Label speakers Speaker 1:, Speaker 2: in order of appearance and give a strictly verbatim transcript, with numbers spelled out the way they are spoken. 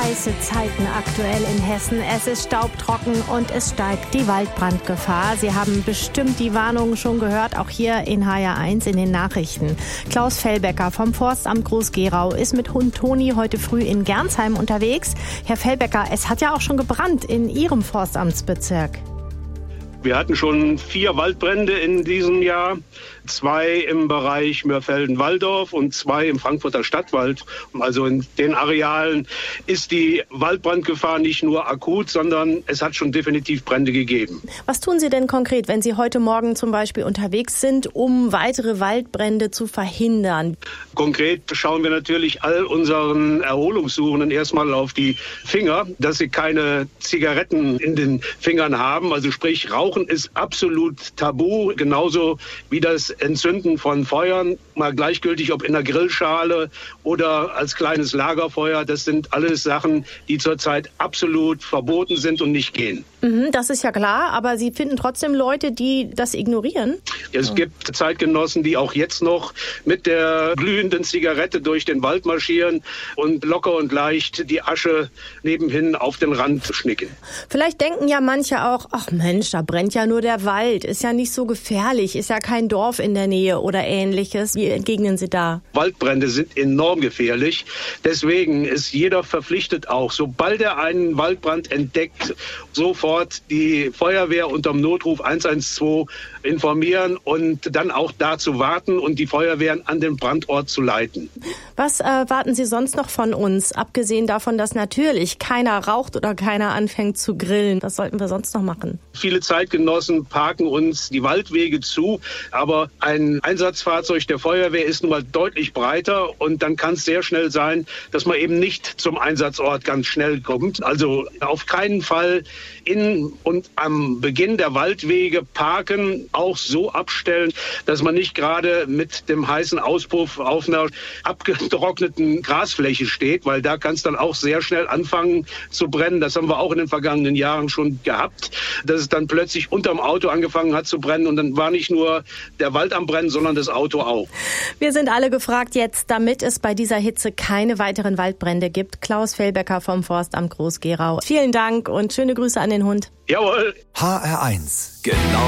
Speaker 1: heiße Zeiten aktuell in Hessen. Es ist staubtrocken und es steigt die Waldbrandgefahr. Sie haben bestimmt die Warnungen schon gehört, auch hier in H R eins in den Nachrichten. Klaus Fellbecker vom Forstamt Groß-Gerau ist mit Hund Toni heute früh in Gernsheim unterwegs. Herr Fellbecker, es hat ja auch schon gebrannt in Ihrem Forstamtsbezirk.
Speaker 2: Wir hatten schon vier Waldbrände in diesem Jahr, zwei im Bereich Mörfelden-Walldorf und zwei im Frankfurter Stadtwald. Also in den Arealen ist die Waldbrandgefahr nicht nur akut, sondern es hat schon definitiv Brände gegeben.
Speaker 1: Was tun Sie denn konkret, wenn Sie heute Morgen zum Beispiel unterwegs sind, um weitere Waldbrände zu verhindern?
Speaker 2: Konkret schauen wir natürlich all unseren Erholungssuchenden erstmal auf die Finger, dass sie keine Zigaretten in den Fingern haben. Also sprich, Rauchen ist absolut tabu, genauso wie das Entzünden von Feuern, mal gleichgültig ob in der Grillschale oder als kleines Lagerfeuer. Das sind alles Sachen, die zurzeit absolut verboten sind und nicht gehen.
Speaker 1: Mhm, das ist ja klar, aber Sie finden trotzdem Leute, die das ignorieren?
Speaker 2: Es gibt Zeitgenossen, die auch jetzt noch mit der glühenden Zigarette durch den Wald marschieren und locker und leicht die Asche nebenhin auf den Rand schnicken.
Speaker 1: Vielleicht denken ja manche auch, ach Mensch, da brennt ja nur der Wald, ist ja nicht so gefährlich, ist ja kein Dorf in der Nähe oder Ähnliches. Wie entgegnen Sie da?
Speaker 2: Waldbrände sind enorm gefährlich. Deswegen ist jeder verpflichtet auch, sobald er einen Waldbrand entdeckt, sofort die Feuerwehr unterm Notruf eins eins zwei informieren und dann auch da zu warten und die Feuerwehren an den Brandort zu leiten.
Speaker 1: Was erwarten Sie sonst noch von uns, abgesehen davon, dass natürlich keiner raucht oder keiner anfängt zu grillen? Was sollten wir sonst noch machen?
Speaker 2: Viele Zeitgenossen parken uns die Waldwege zu, aber ein Einsatzfahrzeug der Feuerwehr ist nun mal deutlich breiter und dann kann es sehr schnell sein, dass man eben nicht zum Einsatzort ganz schnell kommt. Also auf keinen Fall in und am Beginn der Waldwege parken, auch so abstellen, dass man nicht gerade mit dem heißen Auspuff auf einer abgetrockneten Grasfläche steht, weil da kann es dann auch sehr schnell anfangen zu brennen. Das haben wir auch in den vergangenen Jahren schon gehabt, dass es dann plötzlich unterm Auto angefangen hat zu brennen und dann war nicht nur der Wald am Brennen, sondern das Auto auch.
Speaker 1: Wir sind alle gefragt jetzt, damit es bei dieser Hitze keine weiteren Waldbrände gibt. Klaus Fellbecker vom Forstamt Groß-Gerau. Vielen Dank und schöne Grüße an den Hund.
Speaker 2: Jawohl.
Speaker 3: H R eins. Genau